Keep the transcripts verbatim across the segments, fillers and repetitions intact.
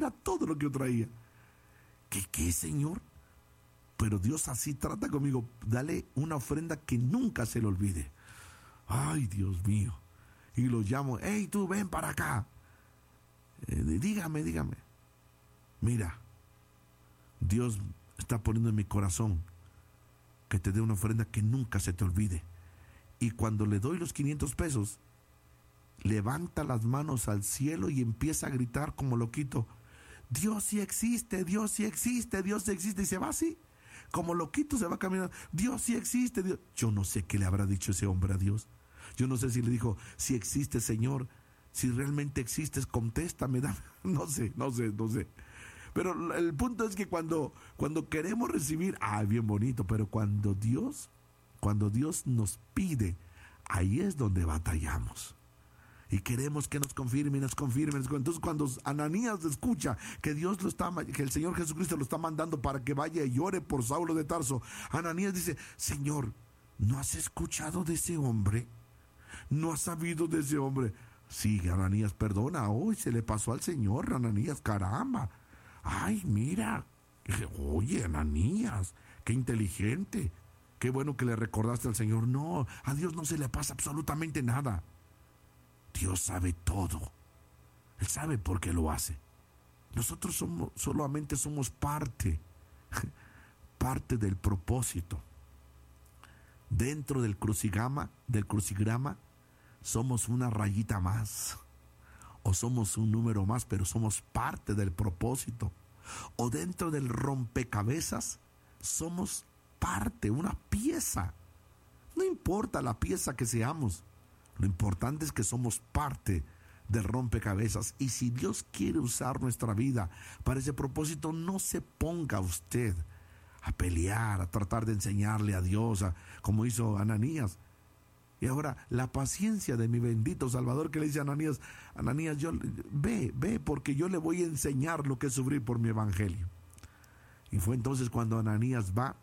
era todo lo que yo traía. ¿Qué qué, Señor? Pero Dios así trata conmigo. Dale una ofrenda que nunca se le olvide. Ay, Dios mío. Y lo llamo, hey, tú ven para acá. Eh, dígame, dígame. Mira, Dios está poniendo en mi corazón que te dé una ofrenda que nunca se te olvide. Y cuando le doy los quinientos pesos, levanta las manos al cielo y empieza a gritar como loquito: Dios sí existe, Dios sí existe, Dios sí existe. Y se va así, como loquito se va caminando. Dios sí existe, Dios. Yo no sé qué le habrá dicho ese hombre a Dios. Yo no sé si le dijo: si existe, Señor, si realmente existes, contéstame, dame. No sé, no sé, no sé. Pero el punto es que cuando, cuando queremos recibir, ah, bien bonito, pero cuando Dios, cuando Dios nos pide, ahí es donde batallamos. Y queremos que nos confirme, nos confirme. Entonces cuando Ananías escucha que Dios lo está, que el Señor Jesucristo lo está mandando para que vaya y ore por Saulo de Tarso, Ananías dice: Señor, ¿no has escuchado de ese hombre? ¿No has sabido de ese hombre? Sí, Ananías, perdona, hoy se le pasó al Señor, Ananías, caramba. Ay, mira, oye, Ananías, qué inteligente, qué bueno que le recordaste al Señor. No, a Dios no se le pasa absolutamente nada. Dios sabe todo. Él sabe por qué lo hace. Nosotros somos, solamente somos parte, parte del propósito. Dentro del crucigrama, del crucigrama, somos una rayita más. O somos un número más, pero somos parte del propósito. O dentro del rompecabezas, somos parte, una pieza. No importa la pieza que seamos. Lo importante es que somos parte del rompecabezas. Y si Dios quiere usar nuestra vida para ese propósito, no se ponga usted a pelear, a tratar de enseñarle a Dios, a, como hizo Ananías. Y ahora, la paciencia de mi bendito Salvador, que le dice a Ananías: Ananías, yo, ve, ve, porque yo le voy a enseñar lo que es sufrir por mi evangelio. Y fue entonces cuando Ananías va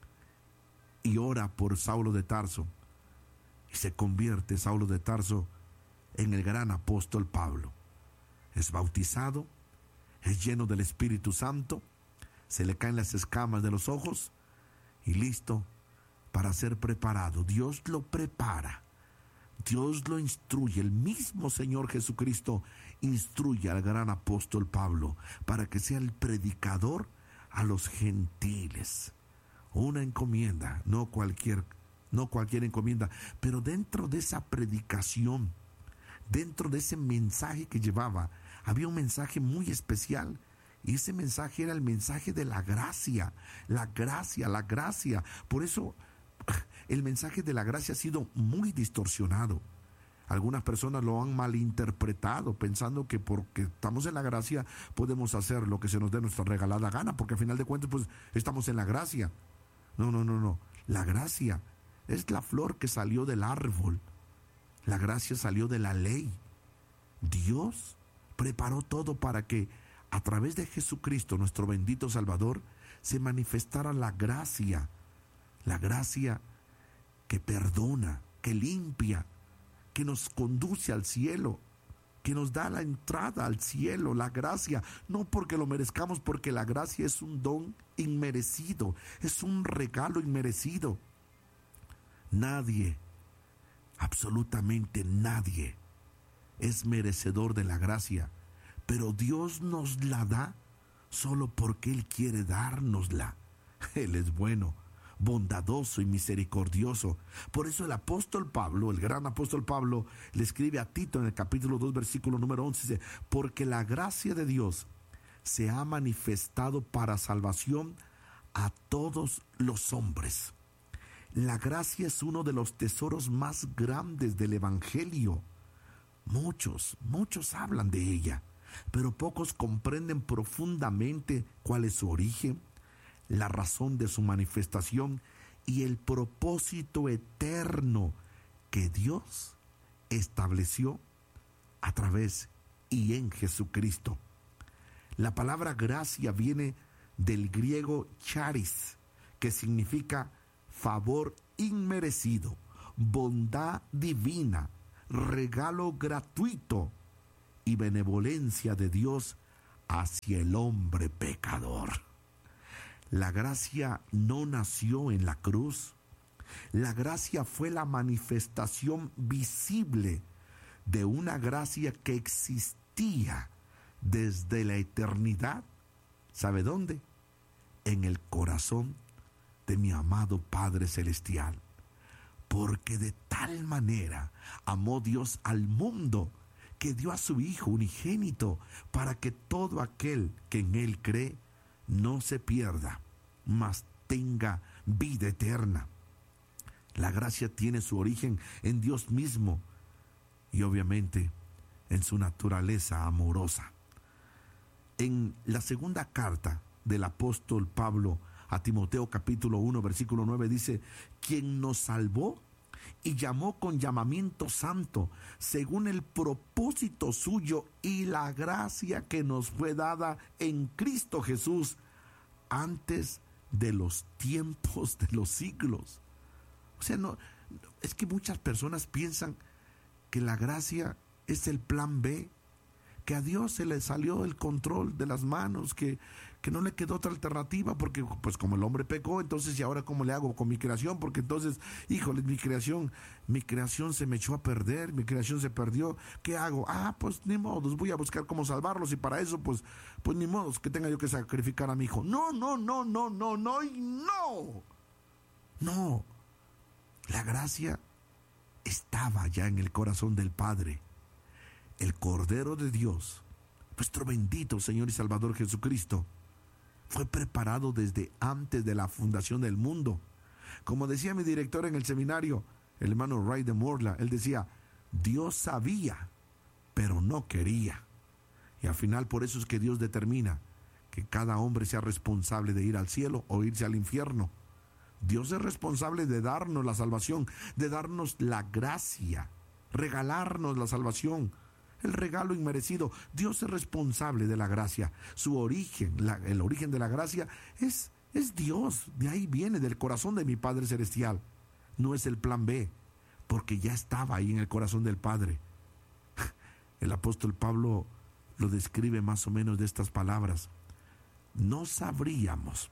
y ora por Saulo de Tarso. Y se convierte Saulo de Tarso en el gran apóstol Pablo. Es bautizado, es lleno del Espíritu Santo, se le caen las escamas de los ojos y listo para ser preparado. Dios lo prepara, Dios lo instruye. El mismo Señor Jesucristo instruye al gran apóstol Pablo para que sea el predicador a los gentiles. Una encomienda, no cualquier, no cualquier encomienda, pero dentro de esa predicación, dentro de ese mensaje que llevaba, había un mensaje muy especial. Y ese mensaje era el mensaje de la gracia, la gracia, la gracia. Por eso el mensaje de la gracia ha sido muy distorsionado. Algunas personas lo han malinterpretado, pensando que porque estamos en la gracia podemos hacer lo que se nos dé nuestra regalada gana, porque al final de cuentas pues estamos en la gracia. No, no, no, no. La gracia es la flor que salió del árbol. La gracia salió de la ley. Dios preparó todo para que a través de Jesucristo, nuestro bendito Salvador, se manifestara la gracia. La gracia que perdona, que limpia, que nos conduce al cielo, que nos da la entrada al cielo. La gracia, no porque lo merezcamos, porque la gracia es un don inmerecido, es un regalo inmerecido. Nadie, absolutamente nadie, es merecedor de la gracia, pero Dios nos la da solo porque Él quiere dárnosla. Él es bueno, bondadoso y misericordioso. Por eso el apóstol Pablo, el gran apóstol Pablo, le escribe a Tito en el capítulo dos, versículo número once, dice: porque la gracia de Dios se ha manifestado para salvación a todos los hombres. La gracia es uno de los tesoros más grandes del evangelio. Muchos, muchos hablan de ella, pero pocos comprenden profundamente cuál es su origen, la razón de su manifestación y el propósito eterno que Dios estableció a través y en Jesucristo. La palabra gracia viene del griego charis, que significa favor inmerecido, bondad divina, regalo gratuito y benevolencia de Dios hacia el hombre pecador. La gracia no nació en la cruz. La gracia fue la manifestación visible de una gracia que existía desde la eternidad. ¿Sabe dónde? En el corazón de mi amado Padre Celestial. Porque de tal manera amó Dios al mundo que dio a su Hijo unigénito para que todo aquel que en Él cree no se pierda, mas tenga vida eterna. La gracia tiene su origen en Dios mismo y obviamente en su naturaleza amorosa. En la segunda carta del apóstol Pablo a Timoteo capítulo uno versículo nueve dice: quien nos salvó y llamó con llamamiento santo, según el propósito suyo y la gracia que nos fue dada en Cristo Jesús antes de los tiempos de los siglos. O sea, no, es que muchas personas piensan que la gracia es el plan B, que a Dios se le salió el control de las manos, que, que no le quedó otra alternativa, porque pues como el hombre pecó, entonces ¿y ahora cómo le hago con mi creación? Porque entonces, híjole, mi creación, mi creación se me echó a perder, mi creación se perdió, ¿qué hago? Ah, pues ni modo, voy a buscar cómo salvarlos y para eso pues, pues ni modo que tenga yo que sacrificar a mi hijo. No, no, no, no, no, no y no. No, la gracia estaba ya en el corazón del Padre. El Cordero de Dios, nuestro bendito Señor y Salvador Jesucristo, fue preparado desde antes de la fundación del mundo. Como decía mi director en el seminario, el hermano Ray de Morla, él decía: Dios sabía, pero no quería. Y al final por eso es que Dios determina que cada hombre sea responsable de ir al cielo o irse al infierno. Dios es responsable de darnos la salvación, de darnos la gracia, regalarnos la salvación, el regalo inmerecido. Dios es responsable de la gracia. Su origen, la, el origen de la gracia es, es Dios. De ahí viene, del corazón de mi Padre Celestial. No es el plan B, porque ya estaba ahí en el corazón del Padre. El apóstol Pablo lo describe más o menos de estas palabras: no sabríamos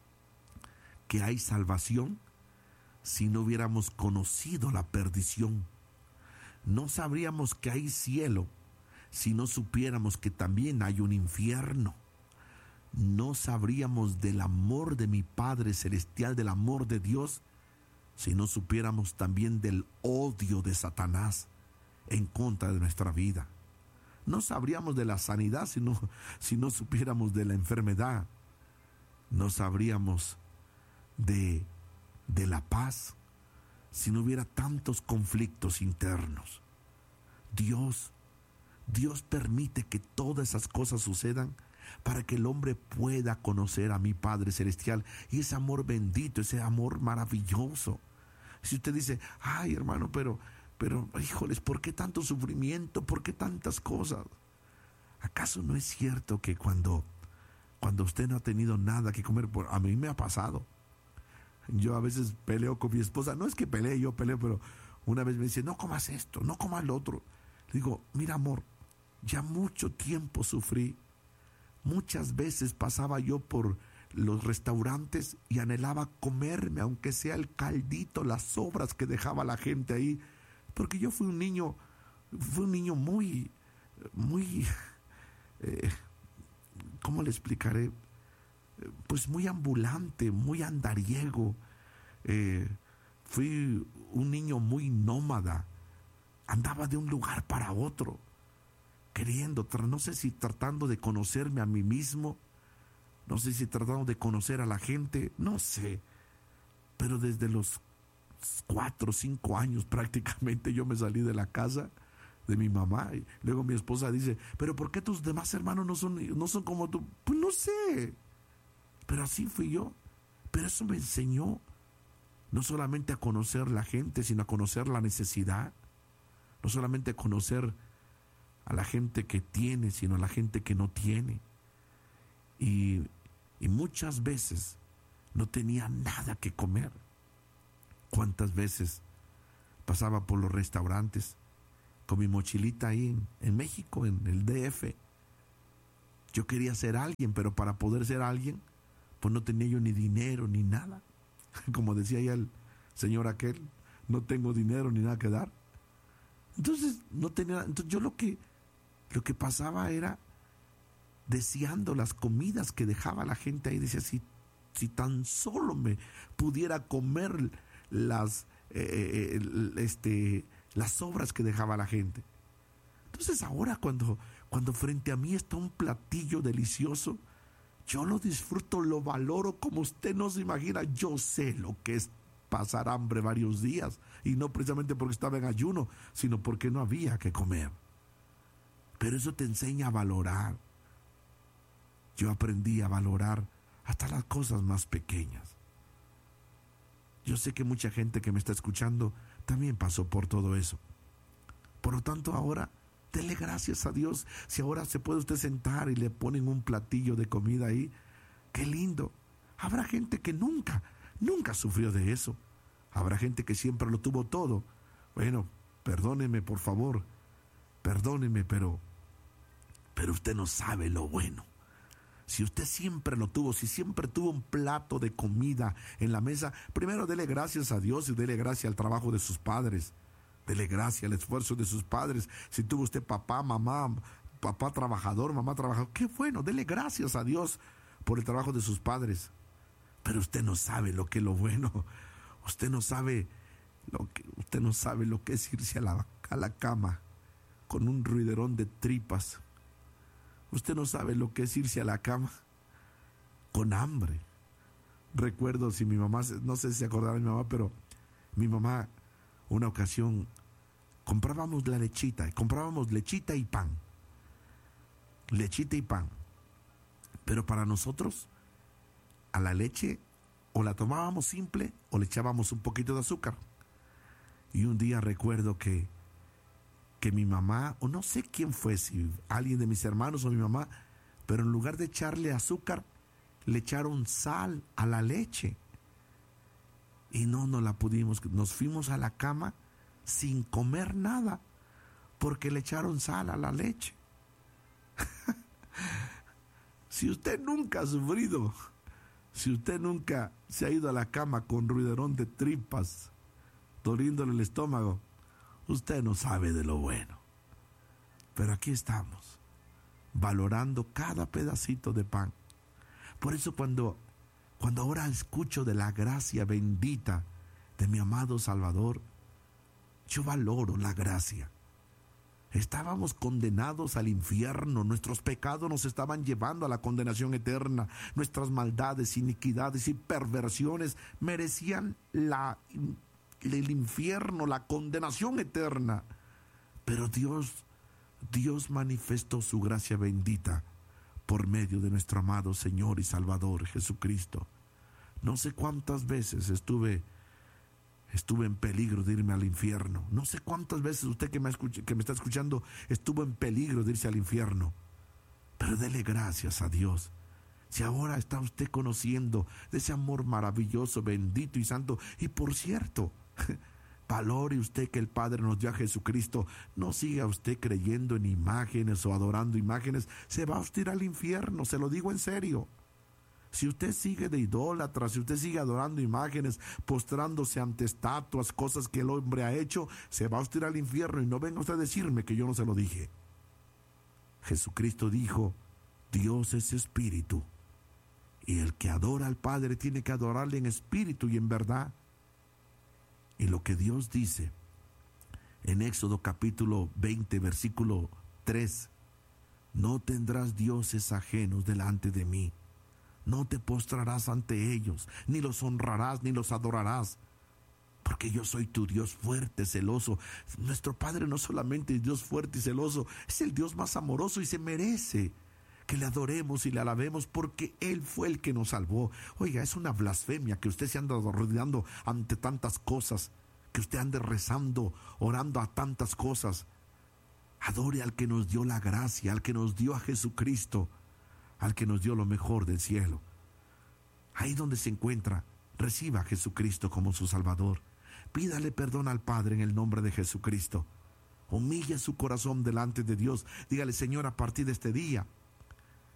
que hay salvación si no hubiéramos conocido la perdición. No sabríamos que hay cielo si no supiéramos que también hay un infierno. No sabríamos del amor de mi Padre Celestial, del amor de Dios, si no supiéramos también del odio de Satanás en contra de nuestra vida. No sabríamos de la sanidad si no, si no supiéramos de la enfermedad. No sabríamos de, de la paz si no hubiera tantos conflictos internos. Dios, Dios permite que todas esas cosas sucedan para que el hombre pueda conocer a mi Padre Celestial y ese amor bendito, ese amor maravilloso. Si usted dice: ay, hermano, pero, pero, híjoles, ¿por qué tanto sufrimiento? ¿Por qué tantas cosas? ¿Acaso no es cierto que cuando, cuando usted no ha tenido nada que comer? Por, a mí me ha pasado. Yo a veces peleo con mi esposa. No es que pelee, yo peleo, pero una vez me dice: no comas esto, no comas lo otro. Le digo: mira, amor, ya mucho tiempo sufrí. Muchas veces pasaba yo por los restaurantes y anhelaba comerme, aunque sea el caldito, las sobras que dejaba la gente ahí. Porque yo fui un niño, fui un niño muy, muy, eh, ¿cómo le explicaré? Pues muy ambulante, muy andariego. Eh, fui un niño muy nómada. Andaba de un lugar para otro, queriendo, no sé si tratando de conocerme a mí mismo, no sé si tratando de conocer a la gente, no sé. Pero desde los cuatro o cinco años prácticamente yo me salí de la casa de mi mamá. Y luego mi esposa dice: pero ¿por qué tus demás hermanos no son, no son como tú? Pues no sé. Pero así fui yo. Pero eso me enseñó no solamente a conocer la gente, sino a conocer la necesidad. No solamente a conocer a la gente que tiene, sino a la gente que no tiene. Y, y muchas veces no tenía nada que comer. ¿Cuántas veces pasaba por los restaurantes con mi mochilita ahí en, en México, en el D F, Yo quería ser alguien, pero para poder ser alguien, pues no tenía yo ni dinero ni nada. Como decía ya el señor aquel, no tengo dinero ni nada que dar. Entonces, no tenía, entonces yo lo que, lo que pasaba era deseando las comidas que dejaba la gente ahí. Decía, si, si tan solo me pudiera comer las, eh, este, las sobras que dejaba la gente. Entonces ahora cuando, cuando frente a mí está un platillo delicioso, yo lo disfruto, lo valoro como usted no se imagina. Yo sé lo que es pasar hambre varios días, y no precisamente porque estaba en ayuno, sino porque no había que comer. Pero eso te enseña a valorar. Yo aprendí a valorar hasta las cosas más pequeñas. Yo sé que mucha gente que me está escuchando también pasó por todo eso. Por lo tanto, ahora dele gracias a Dios. Si ahora se puede usted sentar y le ponen un platillo de comida ahí, qué lindo. Habrá gente que nunca, nunca sufrió de eso. Habrá gente que siempre lo tuvo todo. Bueno, perdóneme por favor, perdóneme, pero, pero usted no sabe lo bueno. Si usted siempre lo tuvo, si siempre tuvo un plato de comida en la mesa, primero dele gracias a Dios y dele gracias al trabajo de sus padres. Dele gracias al esfuerzo de sus padres. Si tuvo usted papá, mamá, papá trabajador, mamá trabajador, qué bueno, dele gracias a Dios por el trabajo de sus padres. Pero usted no sabe lo que es lo bueno. Usted no sabe lo que, usted no sabe lo que es irse a la, a la cama con un ruiderón de tripas. Usted no sabe lo que es irse a la cama con hambre. Recuerdo, si mi mamá, no sé si se acordará mi mamá, pero mi mamá, una ocasión, comprábamos la lechita, comprábamos lechita y pan. Lechita y pan. Pero para nosotros, a la leche, o la tomábamos simple, o le echábamos un poquito de azúcar. Y un día recuerdo que que mi mamá, o no sé quién fue, si alguien de mis hermanos o mi mamá, pero en lugar de echarle azúcar, le echaron sal a la leche. Y no nos la pudimos, nos fuimos a la cama sin comer nada, porque le echaron sal a la leche. Si usted nunca ha sufrido, si usted nunca se ha ido a la cama con ruiderón de tripas, doliéndole el estómago, usted no sabe de lo bueno. Pero aquí estamos, valorando cada pedacito de pan. Por eso cuando, cuando ahora escucho de la gracia bendita de mi amado Salvador, yo valoro la gracia. Estábamos condenados al infierno, nuestros pecados nos estaban llevando a la condenación eterna, nuestras maldades, iniquidades y perversiones merecían la el infierno, la condenación eterna. Pero Dios, Dios manifestó su gracia bendita por medio de nuestro amado Señor y Salvador Jesucristo. No sé cuántas veces estuve, estuve en peligro de irme al infierno. No sé cuántas veces usted que me, escucha, que me está escuchando estuvo en peligro de irse al infierno. Pero dele gracias a Dios. Si ahora está usted conociendo de ese amor maravilloso, bendito y santo, y por cierto, valore usted que el Padre nos dio a Jesucristo. No siga usted creyendo en imágenes o adorando imágenes. Se va usted al infierno, se lo digo en serio. Si usted sigue de idólatra, si usted sigue adorando imágenes, postrándose ante estatuas, cosas que el hombre ha hecho, se va usted al infierno. Y no venga usted a decirme que yo no se lo dije. Jesucristo dijo, Dios es espíritu, y el que adora al Padre tiene que adorarle en espíritu y en verdad. Y lo que Dios dice en Éxodo capítulo veinte, versículo tres, no tendrás dioses ajenos delante de mí, no te postrarás ante ellos, ni los honrarás, ni los adorarás, porque yo soy tu Dios fuerte, celoso. Nuestro Padre no solamente es Dios fuerte y celoso, es el Dios más amoroso y se merece que le adoremos y le alabemos porque Él fue el que nos salvó. Oiga, es una blasfemia que usted se ande rodeando ante tantas cosas, que usted ande rezando, orando a tantas cosas. Adore al que nos dio la gracia, al que nos dio a Jesucristo, al que nos dio lo mejor del cielo. Ahí donde se encuentra, reciba a Jesucristo como su Salvador. Pídale perdón al Padre en el nombre de Jesucristo. Humille su corazón delante de Dios. Dígale, Señor, a partir de este día,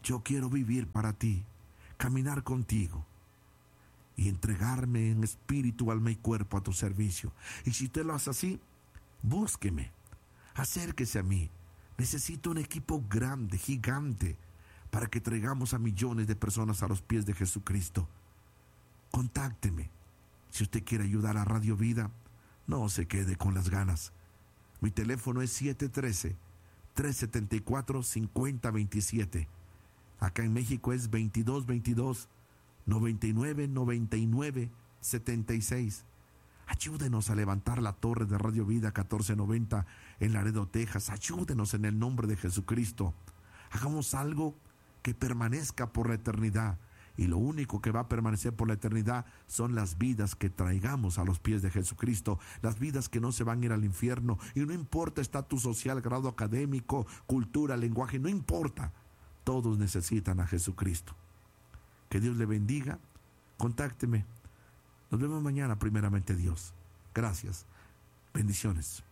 Yo quiero vivir para ti, caminar contigo y entregarme en espíritu, alma y cuerpo a tu servicio. Y si usted lo hace así, búsqueme, acérquese a mí. Necesito un equipo grande, gigante, para que traigamos a millones de personas a los pies de Jesucristo. Contácteme. Si usted quiere ayudar a Radio Vida, no se quede con las ganas. Mi teléfono es siete uno tres, tres siete cuatro, cinco cero dos siete. Acá en México es veintidós veintidós, noventa y nueve noventa y nueve setenta y seis. Ayúdenos a levantar la torre de Radio Vida catorce noventa en Laredo, Texas. Ayúdenos en el nombre de Jesucristo. Hagamos algo que permanezca por la eternidad. Y lo único que va a permanecer por la eternidad son las vidas que traigamos a los pies de Jesucristo, las vidas que no se van a ir al infierno. Y no importa estatus social, grado académico, cultura, lenguaje, no importa. Todos necesitan a Jesucristo. Que Dios le bendiga. Contácteme. Nos vemos mañana, primeramente Dios. Gracias. Bendiciones.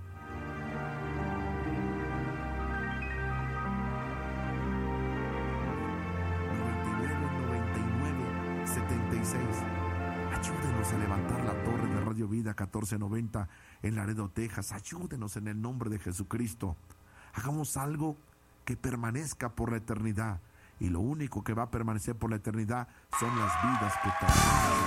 setenta y seis. Ayúdenos a levantar la torre de Radio Vida catorce noventa en Laredo, Texas. Ayúdenos en el nombre de Jesucristo. Hagamos algo que permanezca por la eternidad. Y lo único que va a permanecer por la eternidad son las vidas que traemos.